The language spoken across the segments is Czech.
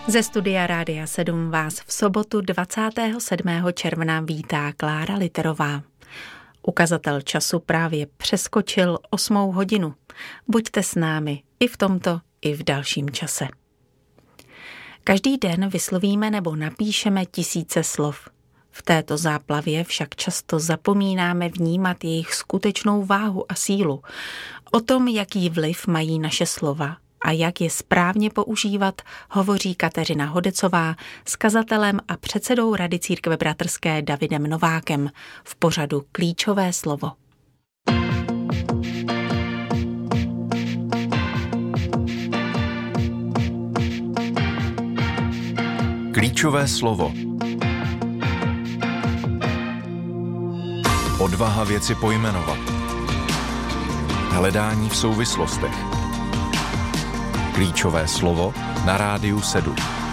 Ze studia Rádia 7 vás v sobotu 27. června vítá Klára Literová. Ukazatel času právě přeskočil 8. hodinu. Buďte s námi i v tomto, i v dalším čase. Každý den vyslovíme nebo napíšeme tisíce slov. V této záplavě však často zapomínáme vnímat jejich skutečnou váhu a sílu. O tom, jaký vliv mají naše slova a jak je správně používat, hovoří Kateřina Hodecová s kazatelem a předsedou Rady Církve bratrské Davidem Novákem v pořadu Klíčové slovo. Klíčové slovo. Odvaha věci pojmenovat. Hledání v souvislostech. Klíčové slovo na Rádiu 7.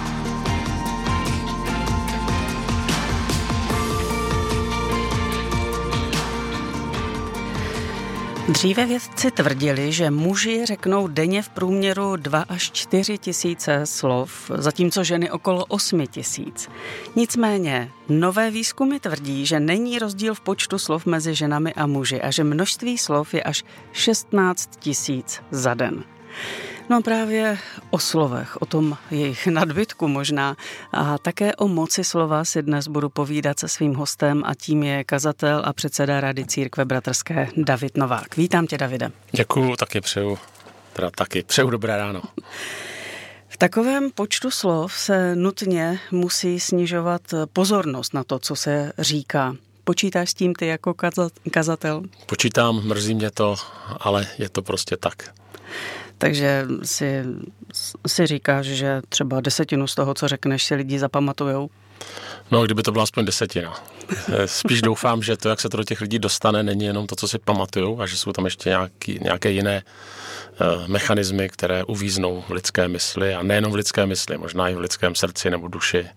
Dříve vědci tvrdili, že muži řeknou denně v průměru 2 až 4 tisíce slov, zatímco ženy okolo 8 tisíc. Nicméně nové výzkumy tvrdí, že není rozdíl v počtu slov mezi ženami a muži a že množství slov je až 16 tisíc za den. No právě o slovech, o tom jejich nadbytku možná a také o moci slova si dnes budu povídat se svým hostem a tím je kazatel a předseda Rady Církve bratrské David Novák. Vítám tě, Davide. Děkuju, taky přeju dobré ráno. V takovém počtu slov se nutně musí snižovat pozornost na to, co se říká. Počítáš s tím ty jako kazatel? Počítám, mrzí mě to, ale je to prostě tak. Takže si říkáš, že třeba 10% z toho, co řekneš, si lidi zapamatujou? No, kdyby to byla aspoň 10%. Spíš doufám, že to, jak se to do těch lidí dostane, není jenom to, co si pamatujou a že jsou tam ještě nějaké jiné mechanismy, které uvíznou v lidské mysli a nejenom v lidské mysli, možná i v lidském srdci nebo duši.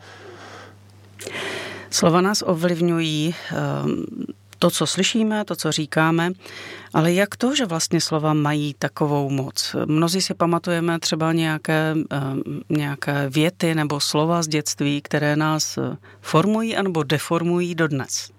Slova nás ovlivňují, to, co slyšíme, to, co říkáme, ale jak to, že vlastně slova mají takovou moc? Mnozí si pamatujeme třeba nějaké věty nebo slova z dětství, které nás formují anebo deformují dodnes.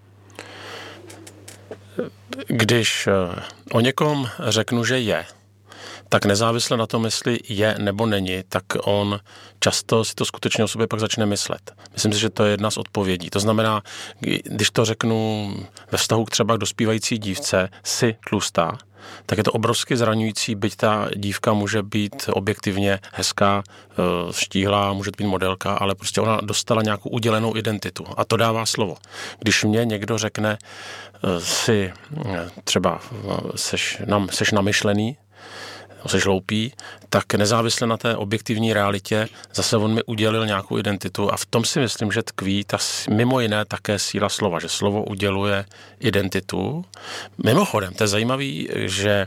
Když o někom řeknu, že je, tak nezávisle na tom, jestli je nebo není, tak on často si to skutečně o sobě pak začne myslet. Myslím si, že to je jedna z odpovědí. To znamená, když to řeknu ve vztahu třeba k dospívající dívce, si tlustá, tak je to obrovsky zraňující, byť ta dívka může být objektivně hezká, štíhlá, může být modelka, ale prostě ona dostala nějakou udělenou identitu a to dává slovo. Když mě někdo řekne si třeba seš namyšlený, seš hloupý, tak nezávisle na té objektivní realitě zase on mi udělil nějakou identitu a v tom si myslím, že tkví ta mimo jiné také síla slova, že slovo uděluje identitu. Mimochodem, to je zajímavý, že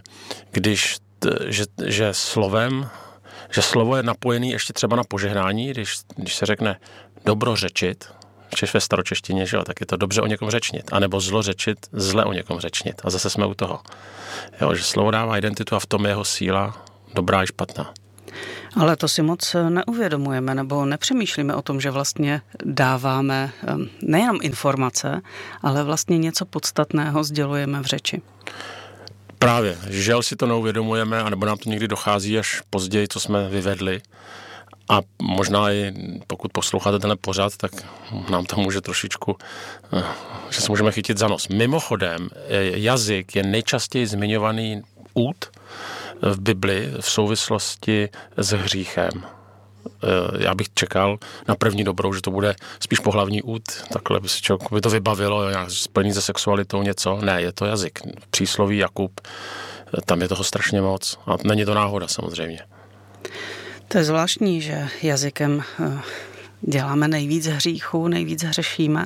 že slovo je napojený ještě třeba na požehnání, když se řekne dobrořečit, ve staročeštině, že jo, tak je to dobře o někom řečnit, anebo zlořečit, zle o někom řečnit. A zase jsme u toho. Jo, že slovo dává identitu a v tom je jeho síla dobrá i špatná. Ale to si moc neuvědomujeme, nebo nepřemýšlíme o tom, že vlastně dáváme nejenom informace, ale vlastně něco podstatného sdělujeme v řeči. Právě, žel si to neuvědomujeme, anebo nám to někdy dochází až později, co jsme vyvedli. A možná i pokud posloucháte tenhle pořad, tak nám to může trošičku, že se můžeme chytit za nos. Mimochodem, jazyk je nejčastěji zmiňovaný úd v Bibli v souvislosti s hříchem. Já bych čekal na první dobrou, že to bude spíš pohlavní úd, takhle by to vybavilo, nějak spojený se sexualitou něco. Ne, je to jazyk. Přísloví Jakub, tam je toho strašně moc. A není to náhoda samozřejmě. To je zvláštní, že jazykem děláme nejvíc hříchů, nejvíc hřešíme.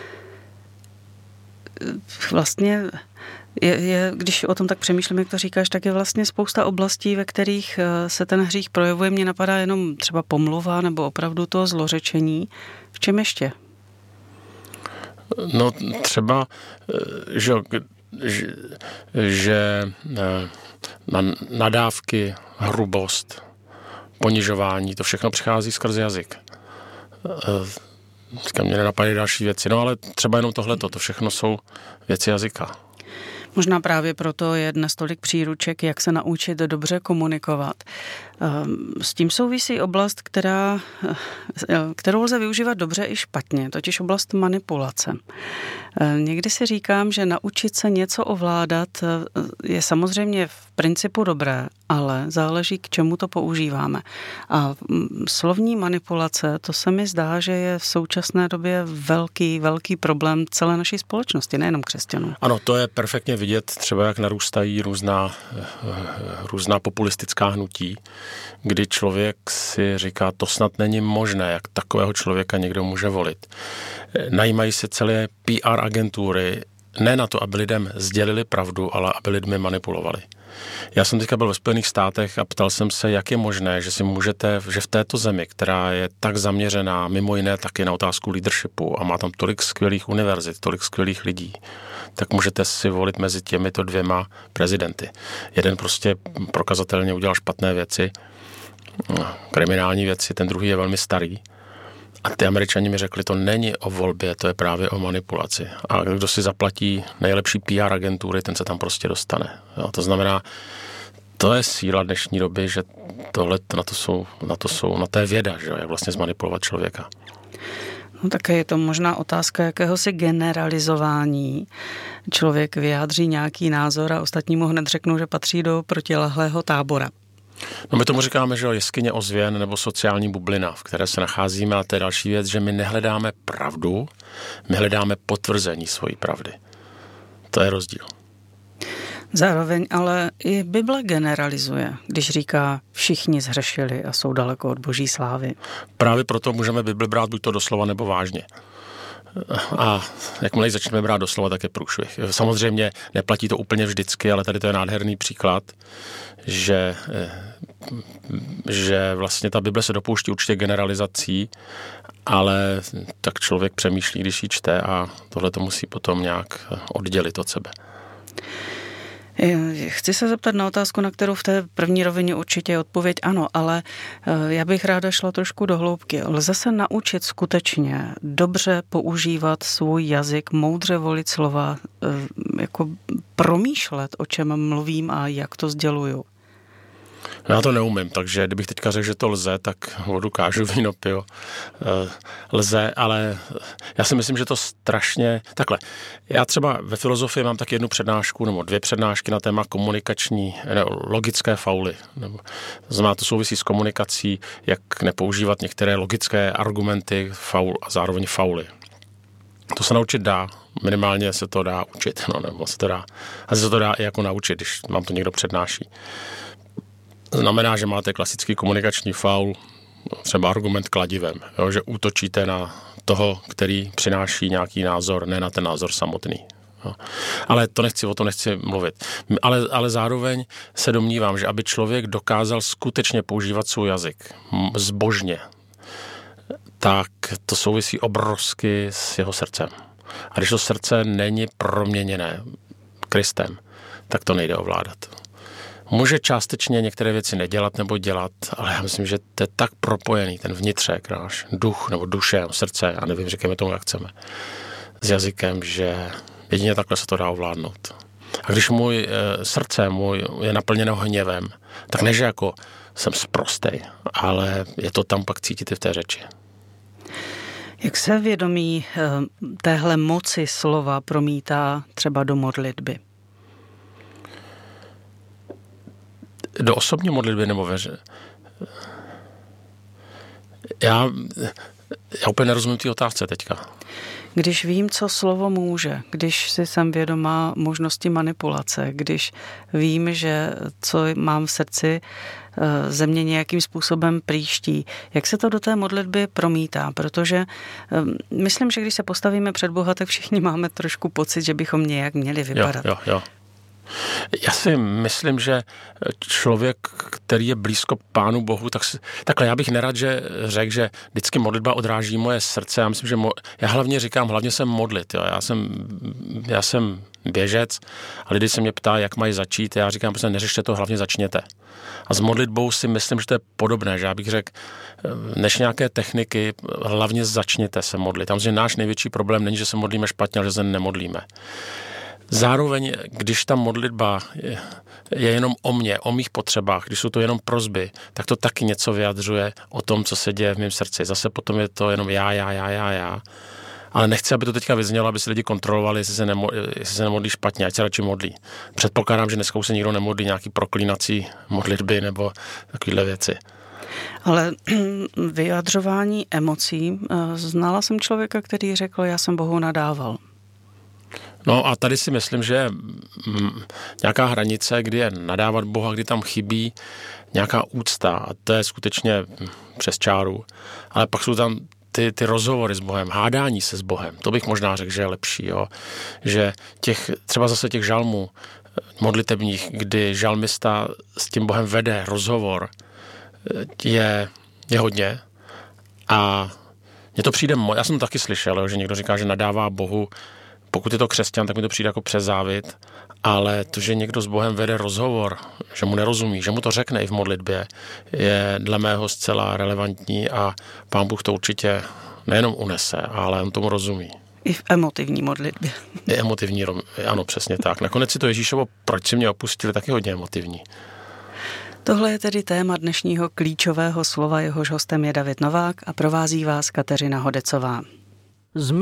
Vlastně, když o tom tak přemýšlím, jak to říkáš, tak je vlastně spousta oblastí, ve kterých se ten hřích projevuje. Mně napadá jenom třeba pomluva nebo opravdu to zlořečení. V čem ještě? No třeba, že nadávky, hrubost, ponižování, to všechno přichází skrze jazyk. Říkám, mě nenapadají další věci. No ale třeba jenom tohleto, to všechno jsou věci jazyka. Možná právě proto je dnes tolik příruček, jak se naučit dobře komunikovat. S tím souvisí oblast, kterou lze využívat dobře i špatně, totiž oblast manipulace. Někdy si říkám, že naučit se něco ovládat je samozřejmě v principu dobré, ale záleží, k čemu to používáme. A slovní manipulace, to se mi zdá, že je v současné době velký problém celé naší společnosti, nejenom křesťanů. Ano, to je perfektně vidět, třeba jak narůstají různá populistická hnutí, kdy člověk si říká, to snad není možné, jak takového člověka někdo může volit. Najímají se celé PR agentury, ne na to, aby lidem sdělili pravdu, ale aby lidmi manipulovali. Já jsem teďka byl ve Spojených státech a ptal jsem se, jak je možné, že že v této zemi, která je tak zaměřená mimo jiné taky na otázku leadershipu a má tam tolik skvělých univerzit, tolik skvělých lidí, tak můžete si volit mezi těmito dvěma prezidenty. Jeden prostě prokazatelně udělal špatné věci, kriminální věci, ten druhý je velmi starý. A ty Američani mi řekli, to není o volbě, to je právě o manipulaci. A kdo si zaplatí nejlepší PR agentury, ten se tam prostě dostane. Jo, to znamená, to je síla dnešní doby, že tohle, na to je věda, že? Jak vlastně zmanipulovat člověka. No také je to možná otázka jakéhosi generalizování. Člověk vyjádří nějaký názor a ostatní mu hned řeknou, že patří do protilehlého tábora. No my tomu říkáme, že jeskyně ozvěn nebo sociální bublina, v které se nacházíme, a to je další věc, že my nehledáme pravdu, my hledáme potvrzení svojí pravdy. To je rozdíl. Zároveň ale i Bible generalizuje, když říká, všichni zhřešili a jsou daleko od boží slávy. Právě proto můžeme Bibli brát buď to doslova nebo vážně. A jakmile ji začneme brát doslova, tak je průšvih. Samozřejmě neplatí to úplně vždycky, ale tady to je nádherný příklad, že vlastně ta Bible se dopouští určitě generalizací, ale tak člověk přemýšlí, když ji čte, a tohle to musí potom nějak oddělit od sebe. Chci se zeptat na otázku, na kterou v té první rovině určitě je odpověď ano, ale já bych ráda šla trošku do hloubky. Lze se naučit skutečně dobře používat svůj jazyk, moudře volit slova, jako promýšlet, o čem mluvím a jak to sděluju? Já to neumím, takže kdybych teďka řekl, že to lze, tak vodu kážu, víno piju. Lze, ale já si myslím, že to strašně... Takhle, já třeba ve filozofii mám tak jednu přednášku, nebo 2 přednášky na téma logické fauly. To znamená, to souvisí s komunikací, jak nepoužívat některé logické argumenty, faul a zároveň fauly. To se naučit dá, minimálně se to dá učit, nebo se to dá. A se to dá i jako naučit, když vám to někdo přednáší. Znamená, že máte klasický komunikační faul, třeba argument kladivem, jo, že útočíte na toho, který přináší nějaký názor, ne na ten názor samotný. Jo. Ale o tom nechci mluvit. Ale zároveň se domnívám, že aby člověk dokázal skutečně používat svůj jazyk zbožně, tak to souvisí obrovsky s jeho srdcem. A když to srdce není proměněné Kristem, tak to nejde ovládat. Může částečně některé věci nedělat nebo dělat, ale já myslím, že to je tak propojený, ten vnitřek, náš duch nebo duše, srdce, a nevím, říkáme tomu, jak chceme, s jazykem, že jedině takhle se to dá ovládnout. A když můj srdce je naplněno hněvem, tak než jako jsem sprostej, ale je to tam pak cítit i v té řeči. Jak se vědomí téhle moci slova promítá třeba do modlitby? Do osobní modlitby nebo veře? Já úplně nerozumím té otázce teďka. Když vím, co slovo může, když si jsem vědomá možnosti manipulace, když vím, že co mám v srdci, ze mě nějakým způsobem příští, jak se to do té modlitby promítá? Protože myslím, že když se postavíme před Boha, tak všichni máme trošku pocit, že bychom nějak měli vypadat. Jo. Já si myslím, že člověk, který je blízko Pánu Bohu, takhle já bych nerad řekl, že vždycky modlitba odráží moje srdce. Já myslím, že já hlavně jsem modlit. Jo. Já jsem běžec a lidi se mě ptá, jak mají začít. Já říkám, prostě neřešte to, hlavně začněte. A s modlitbou si myslím, že to je podobné, že já bych řekl, než nějaké techniky, hlavně začněte se modlit. Tam, že náš největší problém není, že se modlíme špatně, ale že se nemodlíme. Zároveň, když ta modlitba je jenom o mně, o mých potřebách, když jsou to jenom prosby, tak to taky něco vyjadřuje o tom, co se děje v mém srdci. Zase potom je to jenom já. Ale nechci, aby to teďka vyznělo, aby si lidi kontrolovali, jestli se nemodlí špatně, ať se radši modlí. Předpokládám, že dneska už se nikdo nemodlí nějaký proklínací modlitby nebo takovéhle věci. Ale vyjadřování emocí, znala jsem člověka, který řekl, já jsem Bohu nadával. No a tady si myslím, že nějaká hranice, kdy je nadávat Boha, kdy tam chybí nějaká úcta a to je skutečně přes čáru. Ale pak jsou tam ty rozhovory s Bohem, hádání se s Bohem, to bych možná řekl, že je lepší, jo? Že třeba zase těch žalmů modlitebních, kdy žalmista s tím Bohem vede rozhovor, je hodně a mně to přijde, já jsem to taky slyšel, jo, že někdo říká, že nadává Bohu, pokud je to křesťan, tak mi to přijde jako přes závist, ale to, že někdo s Bohem vede rozhovor, že mu nerozumí, že mu to řekne i v modlitbě, je dle mého zcela relevantní a Pán Bůh to určitě nejenom unese, ale on tomu rozumí. I v emotivní modlitbě. I emotivní, ano, přesně tak. Nakonec si to Ježíšovo, proč si mě opustili, taky hodně emotivní. Tohle je tedy téma dnešního klíčového slova, jehož hostem je David Novák a provází vás Kateřina Hodecová.